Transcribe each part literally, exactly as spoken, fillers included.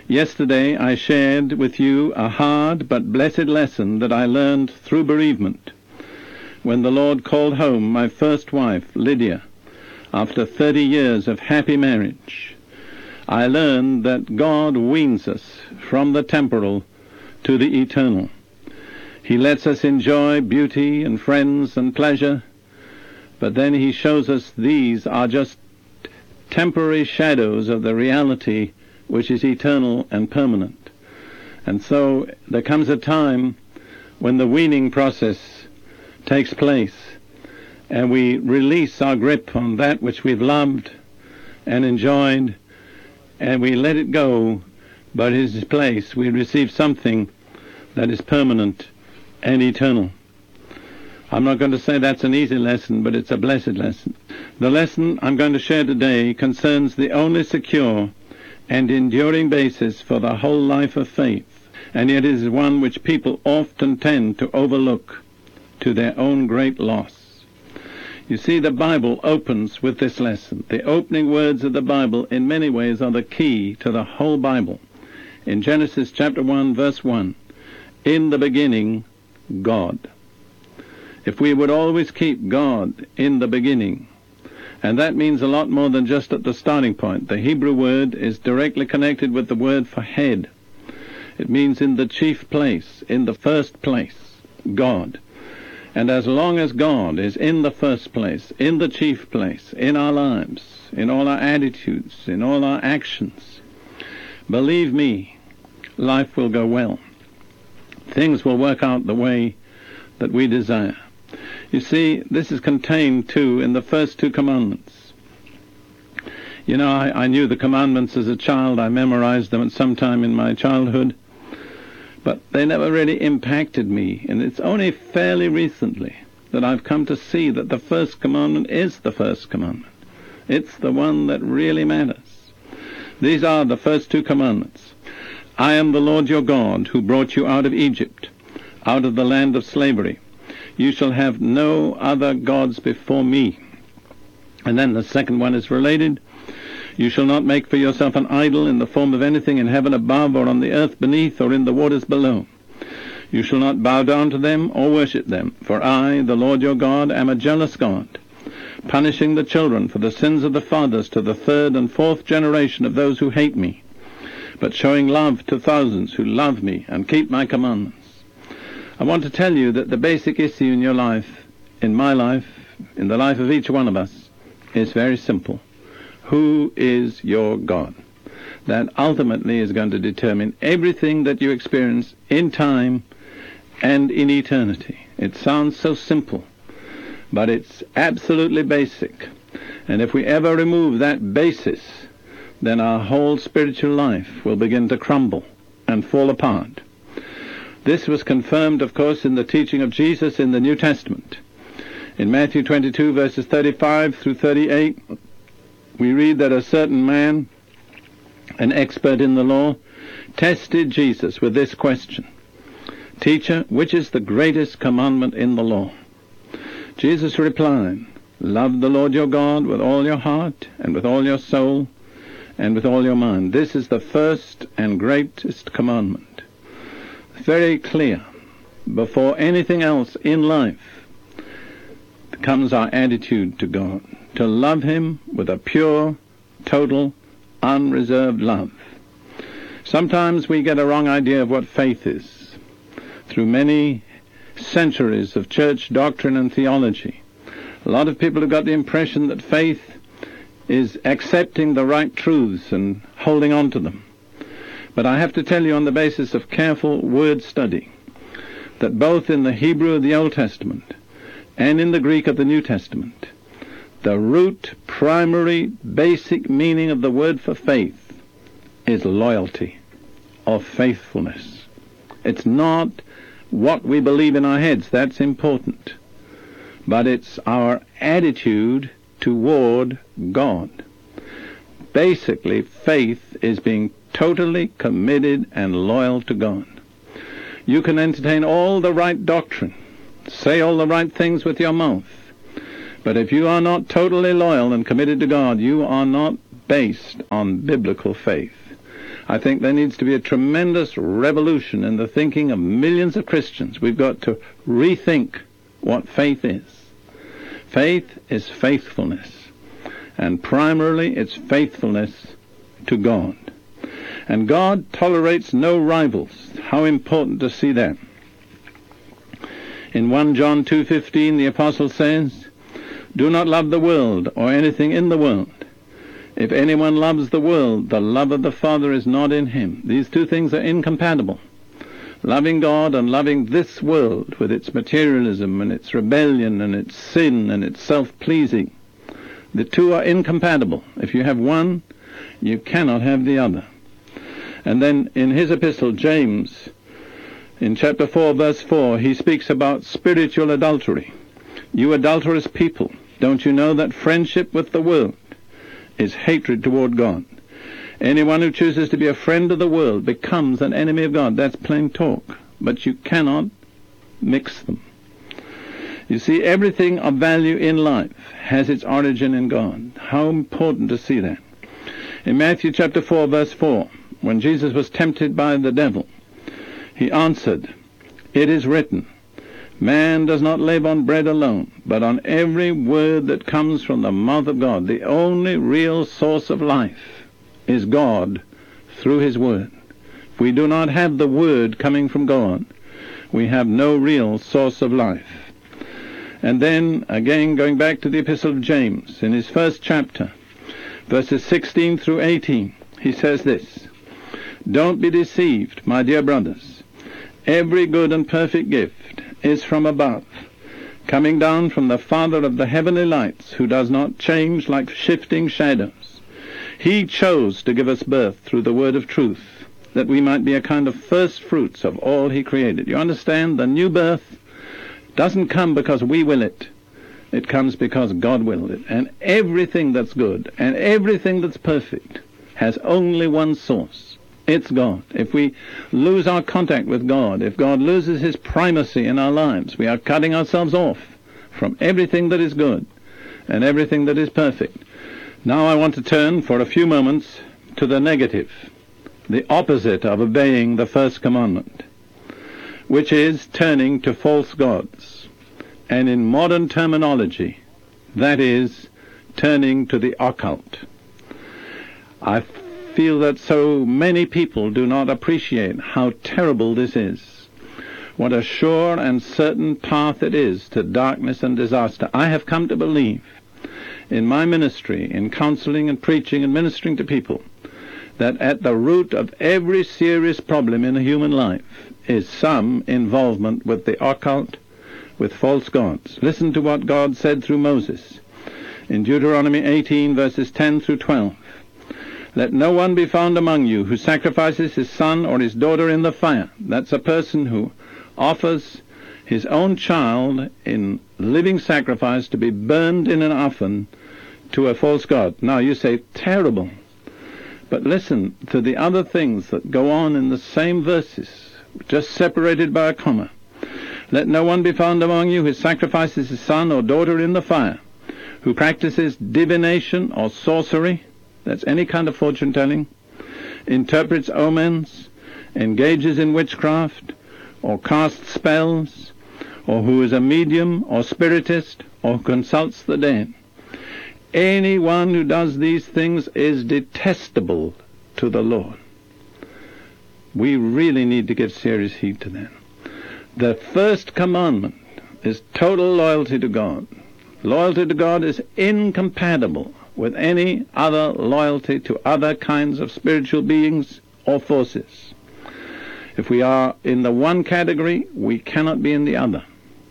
Yesterday I shared with you a hard but blessed lesson that I learned through bereavement, when the Lord called home my first wife, Lydia, after thirty years of happy marriage. I learned that God weans us from the temporal to the eternal. He lets us enjoy beauty and friends and pleasure, but then he shows us these are just temporary shadows of the reality which is eternal and permanent. And so there comes a time when the weaning process takes place, and we release our grip on that which we've loved and enjoyed, and we let it go, but in its place we receive something that is permanent and eternal. I'm not going to say that's an easy lesson, but it's a blessed lesson. The lesson I'm going to share today concerns the only secure and enduring basis for the whole life of faith, and yet it is one which people often tend to overlook to their own great loss. You see, the Bible opens with this lesson. The opening words of the Bible in many ways are the key to the whole Bible. In Genesis chapter one, verse one, in the beginning, God. If we would always keep God in the beginning, and that means a lot more than just at the starting point. The Hebrew word is directly connected with the word for head. It means in the chief place, in the first place, God. And as long as God is in the first place, in the chief place, in our lives, in all our attitudes, in all our actions, believe me, life will go well. Things will work out the way that we desire. You see, this is contained, too, in the first two commandments. You know, I, I knew the commandments as a child. I memorized them at some time in my childhood. But they never really impacted me. And it's only fairly recently that I've come to see that the first commandment is the first commandment. It's the one that really matters. These are the first two commandments. I am the Lord your God, who brought you out of Egypt, out of the land of slavery. You shall have no other gods before me. And then the second one is related. You shall not make for yourself an idol in the form of anything in heaven above, or on the earth beneath, or in the waters below. You shall not bow down to them or worship them. For I, the Lord your God, am a jealous God, punishing the children for the sins of the fathers to the third and fourth generation of those who hate me, but showing love to thousands who love me and keep my commandments. I want to tell you that the basic issue in your life, in my life, in the life of each one of us, is very simple. Who is your God? That ultimately is going to determine everything that you experience in time and in eternity. It sounds so simple, but it's absolutely basic. And if we ever remove that basis, then our whole spiritual life will begin to crumble and fall apart. This was confirmed, of course, in the teaching of Jesus in the New Testament. In Matthew twenty-two, verses thirty-five through thirty-eight, we read that a certain man, an expert in the law, tested Jesus with this question: Teacher, which is the greatest commandment in the law? Jesus replied, Love the Lord your God with all your heart, and with all your soul, and with all your mind. This is the first and greatest commandment. Very clear. Before anything else in life comes our attitude to God, to love him with a pure, total, unreserved love. Sometimes we get a wrong idea of what faith is. Through many centuries of church doctrine and theology, a lot of people have got the impression that faith is accepting the right truths and holding on to them. But I have to tell you, on the basis of careful word study, that both in the Hebrew of the Old Testament and in the Greek of the New Testament, the root, primary, basic meaning of the word for faith is loyalty or faithfulness. It's not what we believe in our heads. That's important. But it's our attitude toward God. Basically, faith is being totally committed and loyal to God. You can entertain all the right doctrine, say all the right things with your mouth, but if you are not totally loyal and committed to God, you are not based on biblical faith. I think there needs to be a tremendous revolution in the thinking of millions of Christians. We've got to rethink what faith is. Faith is faithfulness, and primarily it's faithfulness to God. And God tolerates no rivals. How important to see that. In First John two fifteen, the apostle says, "Do not love the world or anything in the world. If anyone loves the world, the love of the Father is not in him." These two things are incompatible. Loving God and loving this world with its materialism and its rebellion and its sin and its self-pleasing. The two are incompatible. If you have one, you cannot have the other. And then in his epistle, James, in chapter four, verse four, he speaks about spiritual adultery. "You adulterous people, don't you know that friendship with the world is hatred toward God? Anyone who chooses to be a friend of the world becomes an enemy of God." That's plain talk. But you cannot mix them. You see, everything of value in life has its origin in God. How important to see that. In Matthew chapter four, verse four, when Jesus was tempted by the devil, he answered, "It is written, man does not live on bread alone, but on every word that comes from the mouth of God." The only real source of life is God through his word. If we do not have the word coming from God, we have no real source of life. And then, again, going back to the epistle of James, in his first chapter, verses sixteen through eighteen, he says this, "Don't be deceived, my dear brothers. Every good and perfect gift is from above, coming down from the Father of the heavenly lights, who does not change like shifting shadows. He chose to give us birth through the word of truth, that we might be a kind of first fruits of all he created." You understand? The new birth doesn't come because we will it. It comes because God willed it. And everything that's good and everything that's perfect has only one source. It's God. If we lose our contact with God, if God loses his primacy in our lives, we are cutting ourselves off from everything that is good and everything that is perfect. Now I want to turn for a few moments to the negative, the opposite of obeying the first commandment, which is turning to false gods. And in modern terminology, that is turning to the occult. I feel that so many people do not appreciate how terrible this is. What a sure and certain path it is to darkness and disaster. I have come to believe in my ministry, in counseling and preaching and ministering to people, that at the root of every serious problem in a human life is some involvement with the occult, with false gods. Listen to what God said through Moses in Deuteronomy eighteen, verses ten through twelve. "Let no one be found among you who sacrifices his son or his daughter in the fire." That's a person who offers his own child in living sacrifice to be burned in an oven to a false god. Now you say, terrible. But listen to the other things that go on in the same verses, just separated by a comma. "Let no one be found among you who sacrifices his son or daughter in the fire, who practices divination or sorcery," that's any kind of fortune-telling, "interprets omens, engages in witchcraft, or casts spells, or who is a medium or spiritist, or who consults the dead. Anyone who does these things is detestable to the Lord." We really need to give serious heed to that. The first commandment is total loyalty to God. Loyalty to God is incompatible with any other loyalty to other kinds of spiritual beings or forces. If we are in the one category, we cannot be in the other.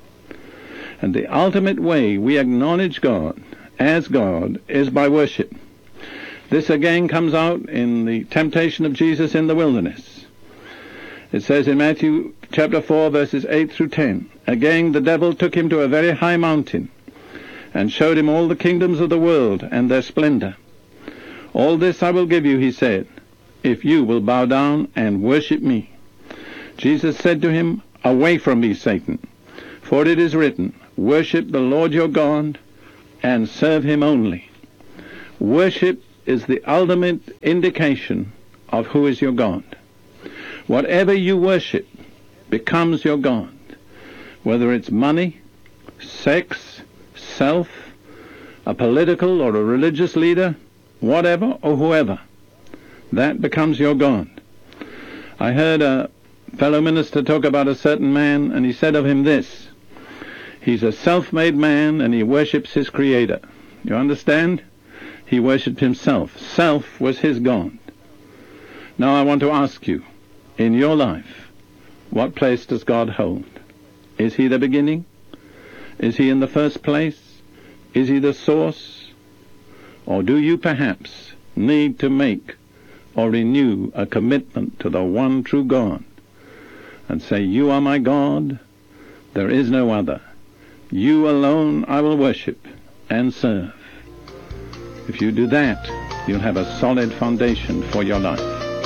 And the ultimate way we acknowledge God as God is by worship. This again comes out in the temptation of Jesus in the wilderness. It says in Matthew chapter four, verses eight through ten, "Again the devil took him to a very high mountain, and showed him all the kingdoms of the world and their splendor. 'All this I will give you,' he said, 'if you will bow down and worship me.' Jesus said to him, 'Away from me, Satan, for it is written, worship the Lord your God and serve him only.'" Worship is the ultimate indication of who is your God. Whatever you worship becomes your God, whether it's money, sex, self, a political or a religious leader, whatever or whoever. That becomes your God. I heard a fellow minister talk about a certain man, and he said of him this: he's a self-made man and he worships his creator. You understand? He worshipped himself. Self was his God. Now I want to ask you, in your life, what place does God hold? Is he the beginning? Is he in the first place? Is he the source? Or do you perhaps need to make or renew a commitment to the one true God and say, you are my God, there is no other. You alone I will worship and serve. If you do that, you'll have a solid foundation for your life.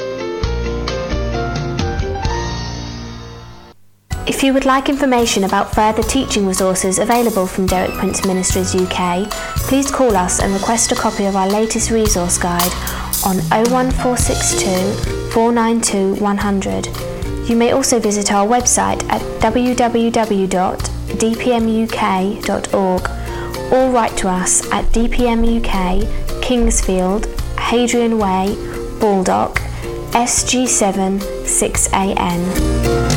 If you would like information about further teaching resources available from Derek Prince Ministries U K, please call us and request a copy of our latest resource guide on oh one four six two, four nine two, one hundred. You may also visit our website at w w w dot d p m u k dot org or write to us at D P M U K, Kingsfield, Hadrian Way, Baldock, S G seven six A N.